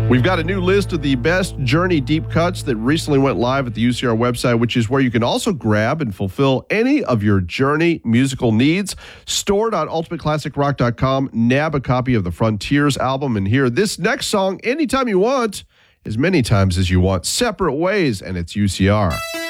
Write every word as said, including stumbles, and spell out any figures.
We've got a new list of the best Journey deep cuts that recently went live at the U C R website, which is where you can also grab and fulfill any of your Journey musical needs. Store dot ultimate classic rock dot com. Nab a copy of the Frontiers album and hear this next song anytime you want, as many times as you want. Separate Ways, and it's U C R.